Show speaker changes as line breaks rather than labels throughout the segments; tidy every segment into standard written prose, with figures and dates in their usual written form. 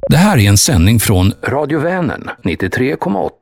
Det här är en sändning från Radio Vänern 93,8.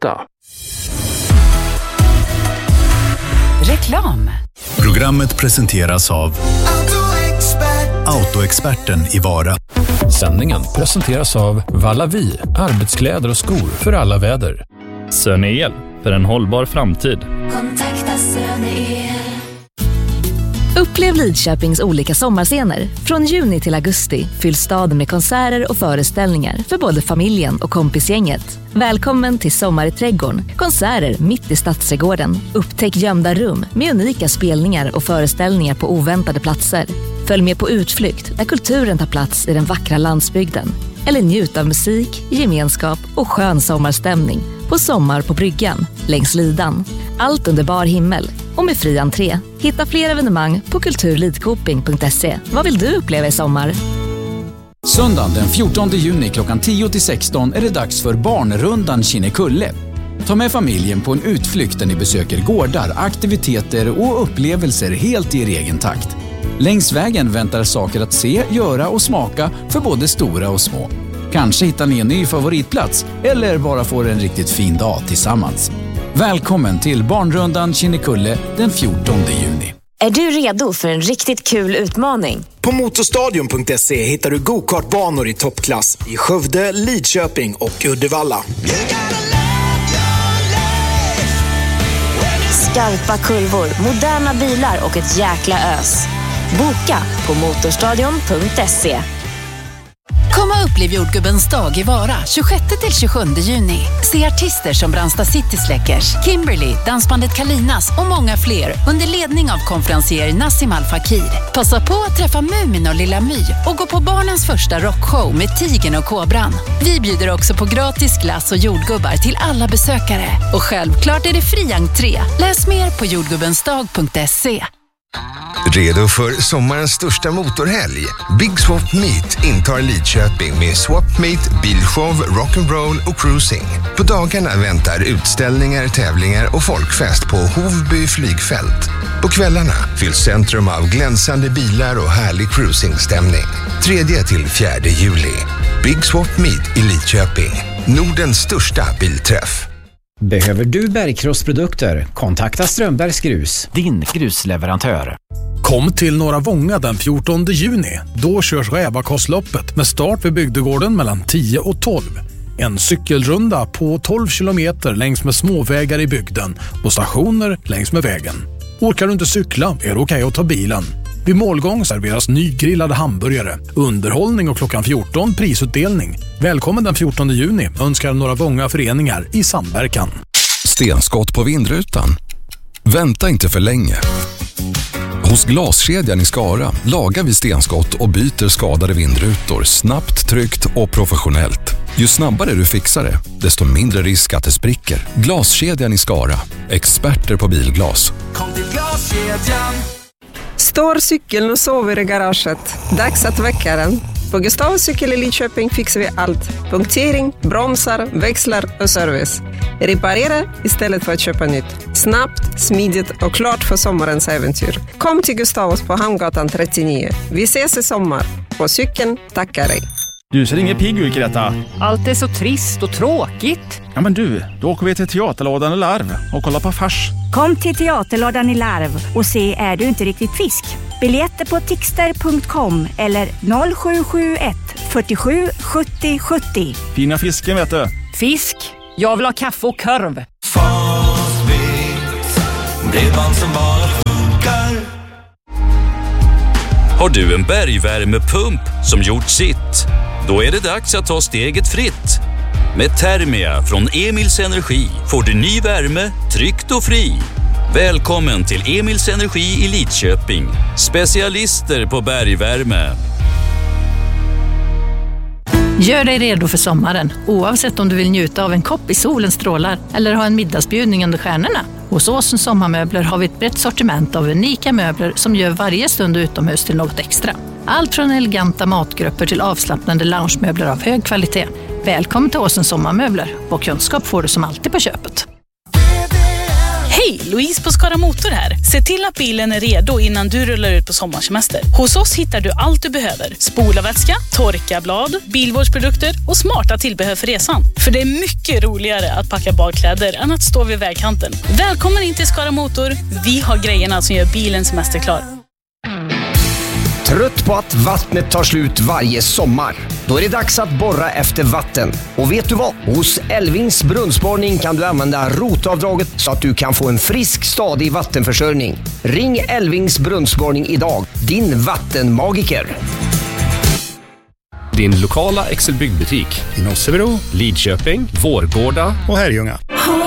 Reklam.
Programmet presenteras av Autoexperten i Vara.
Sändningen presenteras av Vallavi, arbetskläder och skor för alla väder.
Sönel, för en hållbar framtid.
Kontakta Sönel.
Upplev Lidköpings olika sommarscener. Från juni till augusti fylls staden med konserter och föreställningar för både familjen och kompisgänget. Välkommen till Sommar i trädgården. Konserter mitt i Stadsträdgården. Upptäck gömda rum med unika spelningar och föreställningar på oväntade platser. Följ med på utflykt där kulturen tar plats i den vackra landsbygden. Eller njut av musik, gemenskap och skön sommarstämning på Sommar på bryggan, längs Lidan. Allt under bar himmel och med fri entré. Hitta fler evenemang på kulturlidkoping.se. Vad vill du uppleva i sommar?
Söndagen den 14 juni klockan 10-16 är det dags för Barnrundan Kinnekulle. Ta med familjen på en utflykt där ni besöker gårdar, aktiviteter och upplevelser helt i er egen takt. Längs vägen väntar saker att se, göra och smaka för både stora och små. Kanske hittar ni en ny favoritplats eller bara får en riktigt fin dag tillsammans. Välkommen till Barnrundan Kinnekulle den 14 juni.
Är du redo för en riktigt kul utmaning?
På motorstadion.se hittar du go-kartbanor i toppklass i Skövde, Lidköping och Uddevalla.
Skarpa kurvor, moderna bilar och ett jäkla ös. Boka på motorstadion.se.
Kom och upplev jordgubbens dag i Vara 26-27 juni. Se artister som Brandsta City Släckers, Kimberly, dansbandet Kalinas och många fler under ledning av konferencier Nassim Al Fakir. Passa på att träffa Mumin och Lilla My och gå på barnens första rockshow med Tigern och Kobran. Vi bjuder också på gratis glass och jordgubbar till alla besökare. Och självklart är det fri entré. Läs mer på jordgubbensdag.se.
Redo för sommarens största motorhelg? Big Swap Meet intar Lidköping med Swap Meet, bilshow, rock'n'roll och cruising. På dagarna väntar utställningar, tävlingar och folkfest på Hovby flygfält. På kvällarna fylls centrum av glänsande bilar och härlig cruisingstämning. 3-4 juli. Big Swap Meet i Lidköping. Nordens största bilträff.
Behöver du bergkrossprodukter? Kontakta Strömbergs Grus, din grusleverantör.
Kom till Norra Vånga den 14 juni. Då körs Rävakorsloppet med start vid bygdegården mellan 10 och 12. En cykelrunda på 12 kilometer längs med småvägar i bygden och stationer längs med vägen. Orkar du inte cykla är det okej att ta bilen. Vid målgång serveras nygrillade hamburgare, underhållning och klockan 14 prisutdelning. Välkommen den 14 juni önskar Norra Vånga föreningar i samverkan.
Stenskott på vindrutan? Vänta inte för länge. Hos Glaskedjan i Skara lagar vi stenskott och byter skadade vindrutor snabbt, tryggt och professionellt. Ju snabbare du fixar det, desto mindre risk att det spricker. Glaskedjan i Skara. Experter på bilglas.
Kom till Glaskedjan.
Står cykeln och sover i garaget. Dags att väcka den. På Gustavs cykel i Lidköping fixar vi allt. Punktering, bromsar, växlar och service. Reparera istället för att köpa nytt. Snabbt, smidigt och klart för sommarens äventyr. Kom till Gustavs på Hamngatan 39. Vi ses i sommar. På cykeln tackar dig.
Du ser ingen pigg ut, Greta.
Allt är så trist och tråkigt.
Ja men du, då åker vi till Teaterlådan i Larv och kollar på fars.
Kom till Teaterlådan i Larv och se Är du inte riktigt fisk? Biljetter på tixter.com eller 0771 47 70 70.
Fina fisken vet du.
Fisk? Jag vill ha kaffe och korv.
Facit. Bredband som bara funkar.
Har du en bergvärmepump som gjort sitt? Då är det dags att ta steget fritt. Med Thermia från Emils Energi får du ny värme, tryggt och fri. Välkommen till Emils Energi i Lidköping. Specialister på bergvärme.
Gör dig redo för sommaren, oavsett om du vill njuta av en kopp i solens strålar eller ha en middagsbjudning under stjärnorna. Hos Åsens Sommarmöbler har vi ett brett sortiment av unika möbler som gör varje stund utomhus till något extra. Allt från eleganta matgrupper till avslappnande loungemöbler av hög kvalitet. Välkommen till Åsens Sommarmöbler. Vår kunskap får du som alltid på köpet.
Hej, Louise på Skara Motor här. Se till att bilen är redo innan du rullar ut på sommarsemester. Hos oss hittar du allt du behöver. Spolarvätska, torkarblad, bilvårdsprodukter och smarta tillbehör för resan. För det är mycket roligare att packa badkläder än att stå vid vägkanten. Välkommen in till Skara Motor. Vi har grejerna som gör bilen semesterklar.
Trött på att vattnet tar slut varje sommar? Då är det dags att borra efter vatten. Och vet du vad? Hos Elvings brunnsborrning kan du använda rotavdraget så att du kan få en frisk, stadig vattenförsörjning. Ring Elvings brunnsborrning idag. Din vattenmagiker.
Din lokala Excel-byggbutik i Nossebro, Lidköping, Vårgårda och Herrljunga.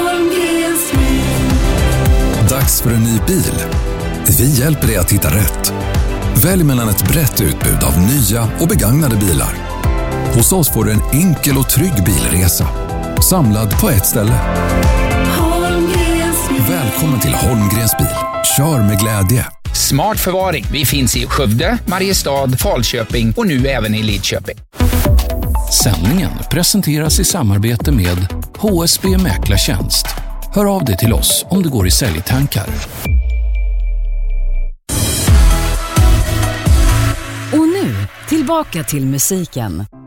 Dags för en ny bil. Vi hjälper dig att hitta rätt. Välj mellan ett brett utbud av nya och begagnade bilar. Hos oss får du en enkel och trygg bilresa. Samlad på ett ställe. Välkommen till Holmgrens bil. Kör med glädje.
Smart förvaring. Vi finns i Skövde, Mariestad, Falköping och nu även i Lidköping.
Sändningen presenteras i samarbete med HSB Mäklartjänst. Hör av dig till oss om du går i säljtankar.
Och nu, tillbaka till musiken.